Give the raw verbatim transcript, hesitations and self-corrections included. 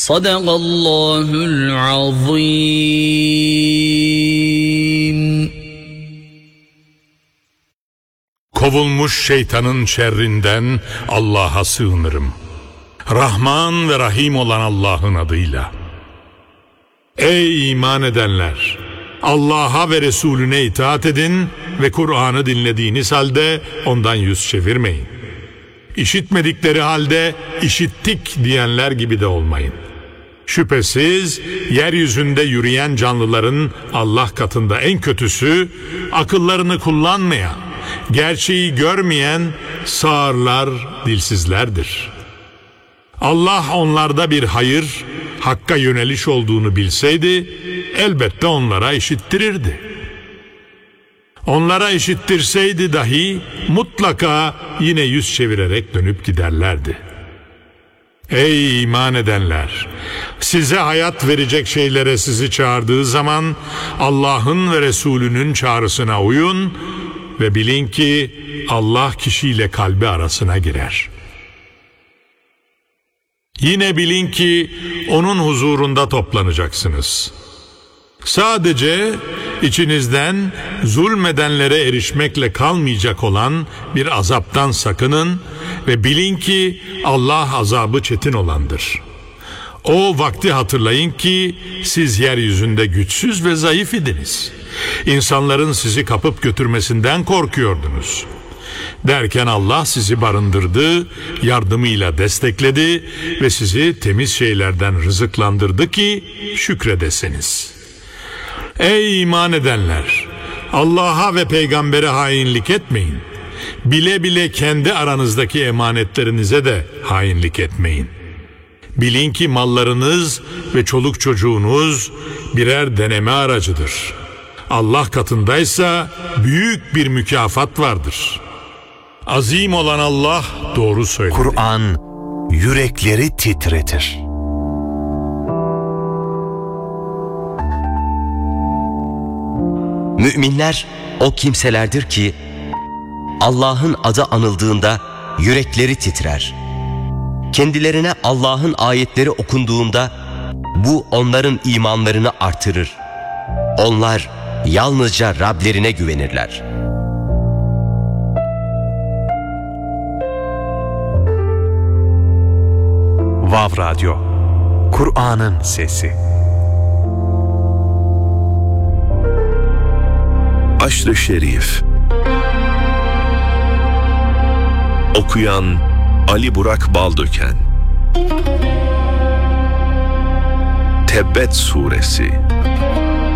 Sadakallahul azim. Kovulmuş şeytanın şerrinden Allah'a sığınırım. Rahman ve Rahim olan Allah'ın adıyla. Ey iman edenler! Allah'a ve Resulüne itaat edin ve Kur'an'ı dinlediğiniz halde ondan yüz çevirmeyin. İşitmedikleri halde işittik diyenler gibi de olmayın. Şüphesiz yeryüzünde yürüyen canlıların Allah katında en kötüsü, akıllarını kullanmayan, gerçeği görmeyen sağırlar, dilsizlerdir. Allah onlarda bir hayır, hakka yöneliş olduğunu bilseydi, elbette onlara işittirirdi. Onlara işittirseydi dahi mutlaka yine yüz çevirerek dönüp giderlerdi. Ey iman edenler! Size hayat verecek şeylere sizi çağırdığı zaman Allah'ın ve Resulünün çağrısına uyun ve bilin ki Allah kişiyle kalbi arasına girer. Yine bilin ki onun huzurunda toplanacaksınız. Sadece içinizden zulmedenlere erişmekle kalmayacak olan bir azaptan sakının ve bilin ki Allah azabı çetin olandır. O vakti hatırlayın ki siz yeryüzünde güçsüz ve zayıf idiniz. İnsanların sizi kapıp götürmesinden korkuyordunuz. Derken Allah sizi barındırdı, yardımıyla destekledi ve sizi temiz şeylerden rızıklandırdı ki şükredesiniz. Ey iman edenler! Allah'a ve peygambere hainlik etmeyin. Bile bile kendi aranızdaki emanetlerinize de hainlik etmeyin. Bilin ki mallarınız ve çoluk çocuğunuz birer deneme aracıdır. Allah katındaysa büyük bir mükafat vardır. Azim olan Allah doğru söyledi. Kur'an yürekleri titretir. Müminler o kimselerdir ki Allah'ın adı anıldığında yürekleri titrer. Kendilerine Allah'ın ayetleri okunduğunda bu onların imanlarını artırır. Onlar yalnızca Rablerine güvenirler. Vav Radyo, Kur'an'ın sesi. Aşr-ı Şerif. Okuyan Ali Burak Baldöken. Tebbet Suresi.